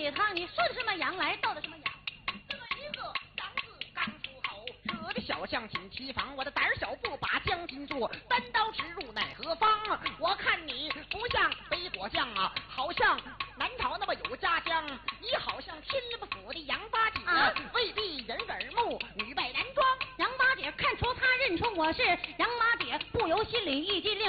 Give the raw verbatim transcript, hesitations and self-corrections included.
你他，你说的什么羊来，斗的什么羊？ 这么一个长子刚出口，惹得小将紧提防，我的胆小不把将军做，单刀直入奈何方？我看你不像北国将啊，好像南朝那么有家乡，你好像天不府的杨八姐，啊、未必人耳目，女扮男装。 杨八姐看出他认出我是杨八姐，不由心里一激灵。